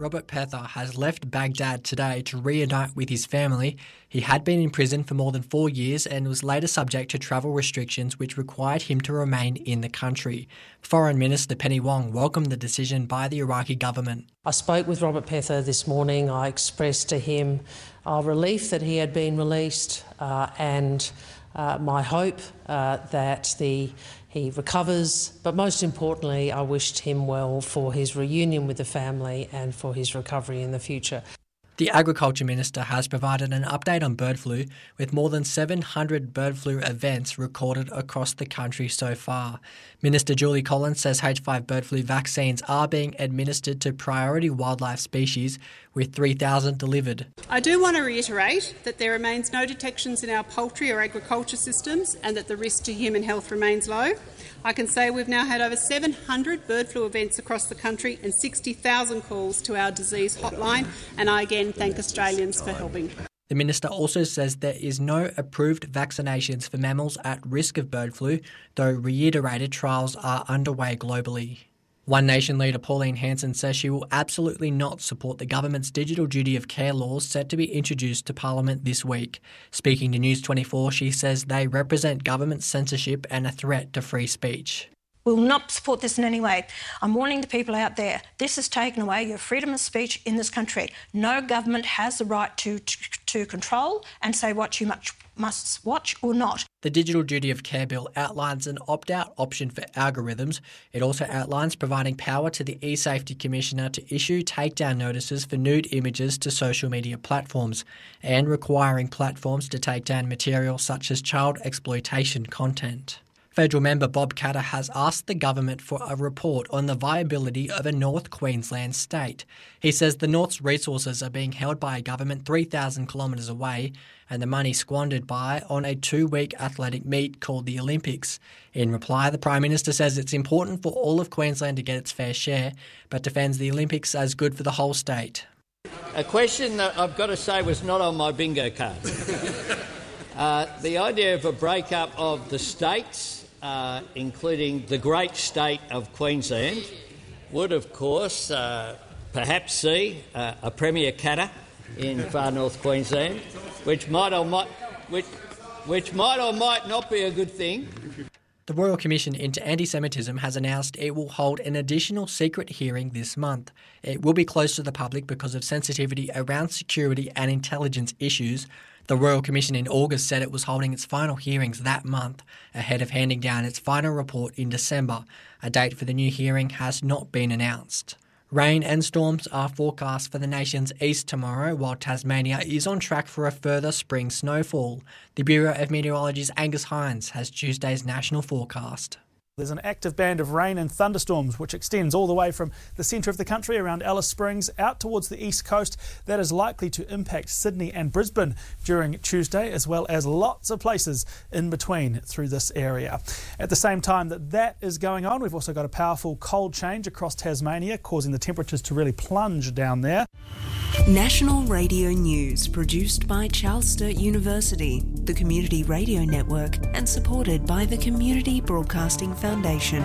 Robert Pether has left Baghdad today to reunite with his family. He had been in prison for more than 4 years and was later subject to travel restrictions which required him to remain in the country. Foreign Minister Penny Wong welcomed the decision by the Iraqi government. I spoke with Robert Pether this morning. I expressed to him our relief that he had been released and my hope that he recovers, but most importantly, I wished him well for his reunion with the family and for his recovery in the future. The Agriculture Minister has provided an update on bird flu, with more than 700 bird flu events recorded across the country so far. Minister Julie Collins says H5 bird flu vaccines are being administered to priority wildlife species, with 3,000 delivered. I do want to reiterate that there remains no detections in our poultry or agriculture systems and that the risk to human health remains low. I can say we've now had over 700 bird flu events across the country and 60,000 calls to our disease hotline, and I again thank Australians for helping. The Minister also says there is no approved vaccinations for mammals at risk of bird flu, though reiterated trials are underway globally. One Nation leader Pauline Hanson says she will absolutely not support the government's digital duty of care laws set to be introduced to Parliament this week. Speaking to News 24, she says they represent government censorship and a threat to free speech. We will not support this in any way. I'm warning the people out there, this has taken away your freedom of speech in this country. No government has the right to control and say what you must watch or not. The Digital Duty of Care Bill outlines an opt-out option for algorithms. It also outlines providing power to the eSafety Commissioner to issue takedown notices for nude images to social media platforms and requiring platforms to take down material such as child exploitation content. Federal member Bob Katter has asked the government for a report on the viability of a North Queensland state. He says the North's resources are being held by a government 3,000 kilometres away and the money squandered on a 2-week athletic meet called the Olympics. In reply, the Prime Minister says it's important for all of Queensland to get its fair share, but defends the Olympics as good for the whole state. A question that I've got to say was not on my bingo card. The idea of a breakup of the states, including the great state of Queensland, would of course perhaps see a Premier Katter in far north Queensland, which might or might not be a good thing. The Royal Commission into Anti-Semitism has announced it will hold an additional secret hearing this month. It will be closed to the public because of sensitivity around security and intelligence issues. The Royal Commission in August said it was holding its final hearings that month, ahead of handing down its final report in December. A date for the new hearing has not been announced. Rain and storms are forecast for the nation's east tomorrow, while Tasmania is on track for a further spring snowfall. The Bureau of Meteorology's Angus Hines has Tuesday's national forecast. There's an active band of rain and thunderstorms which extends all the way from the centre of the country around Alice Springs out towards the east coast. That is likely to impact Sydney and Brisbane during Tuesday, as well as lots of places in between through this area. At the same time that is going on, we've also got a powerful cold change across Tasmania, causing the temperatures to really plunge down there. National Radio News, produced by Charles Sturt University, the Community Radio Network, and supported by the Community Broadcasting Foundation.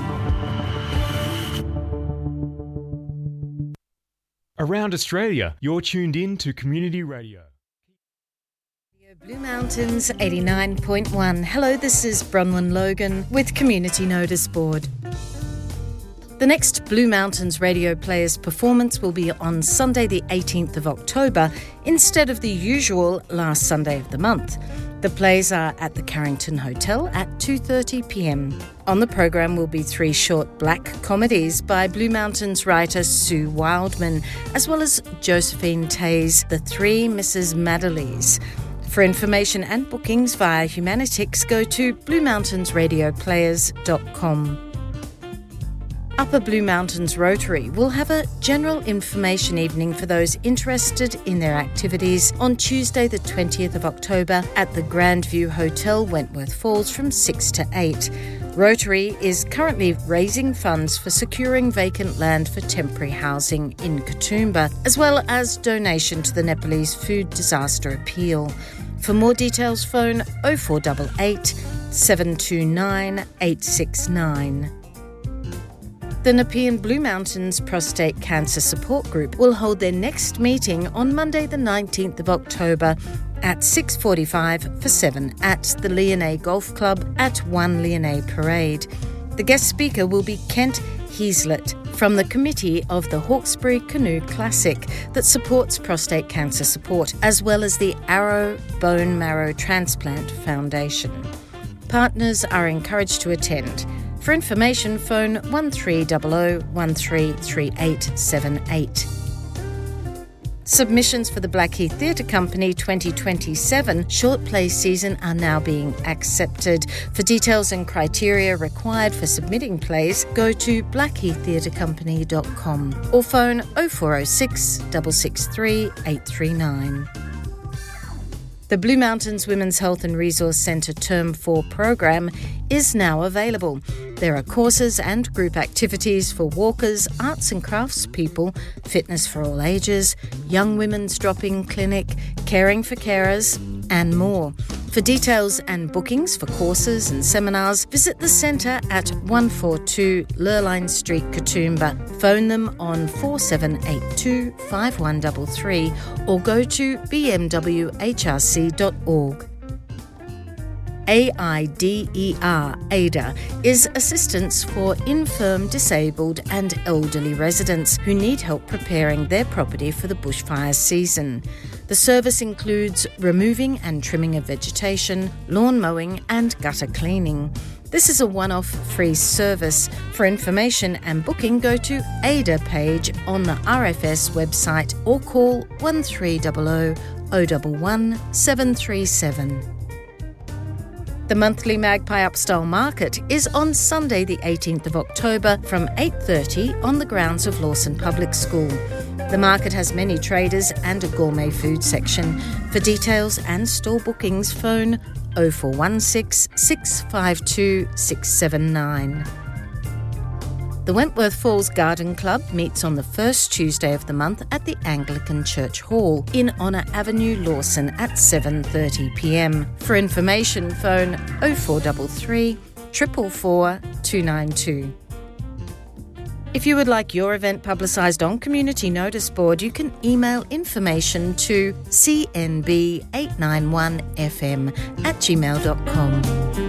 Around Australia, you're tuned in to Community Radio. Blue Mountains 89.1. Hello, this is Bronwyn Logan with Community Notice Board. The next Blue Mountains Radio Players performance will be on Sunday the 18th of October instead of the usual last Sunday of the month. The plays are at the Carrington Hotel at 2:30pm. On the program will be 3 short black comedies by Blue Mountains writer Sue Wildman, as well as Josephine Tay's The Three Mrs. Madeleys. For information and bookings via Humanitix, go to bluemountainsradioplayers.com. Upper Blue Mountains Rotary will have a general information evening for those interested in their activities on Tuesday the 20th of October at the Grandview Hotel, Wentworth Falls from 6 to 8. Rotary is currently raising funds for securing vacant land for temporary housing in Katoomba, as well as donation to the Nepalese Food Disaster Appeal. For more details, phone 0488 729 869. The Nepean Blue Mountains Prostate Cancer Support Group will hold their next meeting on Monday the 19th of October at 6:45 for 7 at the Leonay Golf Club at 1 Leonay Parade. The guest speaker will be Kent Heaslett from the committee of the Hawkesbury Canoe Classic that supports prostate cancer support, as well as the Arrow Bone Marrow Transplant Foundation. Partners are encouraged to attend. For information, phone 1300 133878. Submissions for the Blackheath Theatre Company 2027 short play season are now being accepted. For details and criteria required for submitting plays, go to blackheaththeatrecompany.com or phone 0406 663 839. The Blue Mountains Women's Health and Resource Centre Term 4 program is now available. There are courses and group activities for walkers, arts and crafts people, fitness for all ages, young women's drop-in clinic, caring for carers, and more. For details and bookings for courses and seminars, visit the centre at 142 Lurline Street, Katoomba. Phone them on 4782 5133 or go to bmwhrc.org. AIDER, AIDA, is assistance for infirm, disabled and elderly residents who need help preparing their property for the bushfire season. The service includes removing and trimming of vegetation, lawn mowing and gutter cleaning. This is a one-off free service. For information and booking, go to AIDA page on the RFS website or call 1300 011 737. The monthly Magpie Upstyle Market is on Sunday the 18th of October from 8:30 on the grounds of Lawson Public School. The market has many traders and a gourmet food section. For details and store bookings, phone 0416 652 679. The Wentworth Falls Garden Club meets on the first Tuesday of the month at the Anglican Church Hall in Honour Avenue, Lawson at 7:30 p.m. For information, phone 0433 444 292. If you would like your event publicised on Community Notice Board, you can email information to cnb891fm@gmail.com.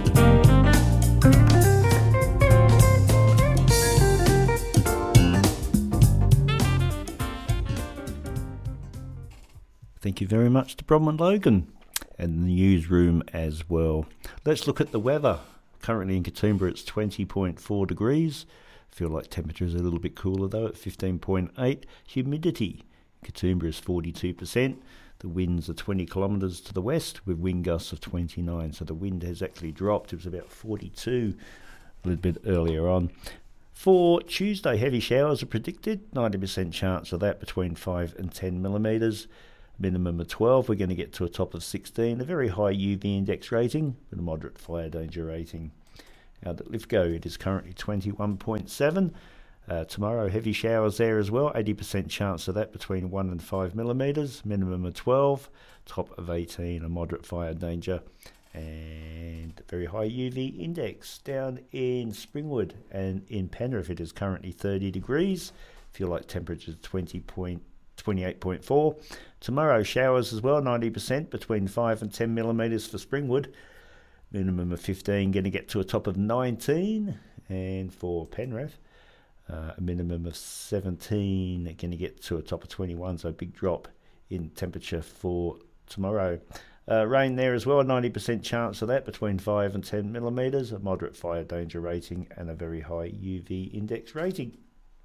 Thank you very much to Bronwyn Logan and the newsroom as well. Let's look at the weather. Currently in Katoomba it's 20.4 degrees. Feel like temperature is a little bit cooler though at 15.8. Humidity Katoomba is 42%. The winds are 20 kilometres to the west with wind gusts of 29. So the wind has actually dropped. It was about 42 a little bit earlier on. For Tuesday, heavy showers are predicted. 90% chance of that between 5 and 10 millimetres. Minimum of 12. We're going to get to a top of 16. A very high UV index rating with a moderate fire danger rating. Out at Lithgow, it is currently 21.7. Tomorrow, heavy showers there as well. 80% chance of that between 1 and 5 millimetres. Minimum of 12. Top of 18. A moderate fire danger. And very high UV index. Down in Springwood and in Penrith, it is currently 30 degrees. Feel like temperature is 28.4. Tomorrow, showers as well, 90% between 5 and 10 millimetres for Springwood. Minimum of 15, going to get to a top of 19. And for Penrith, a minimum of 17, going to get to a top of 21. So a big drop in temperature for tomorrow. Rain there as well, 90% chance of that between 5 and 10 millimetres. A moderate fire danger rating and a very high UV index rating.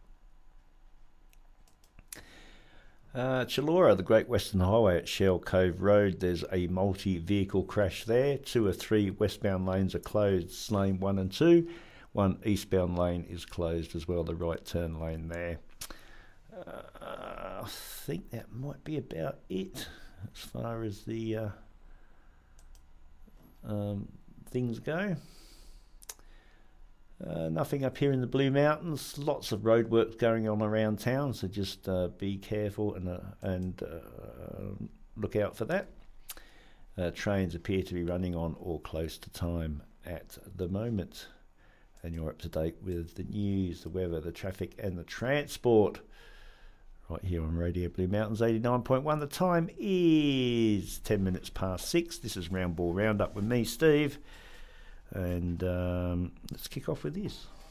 Chullora, the Great Western Highway at Shell Cove Road, there's a multi-vehicle crash there. 2 of 3 westbound lanes are closed, lane 1 and 2. 1 eastbound lane is closed as well, the right turn lane there. I think that might be about it as far as the things go. Nothing up here in the Blue Mountains. Lots of roadworks going on around town, so just be careful and look out for that. Trains appear to be running on or close to time at the moment. and you're up to date with the news, the weather, the traffic and the transport right here on Radio Blue Mountains 89.1. The time is 10 minutes past 6. This is Round Ball Roundup with me, Steve, and let's kick off with this.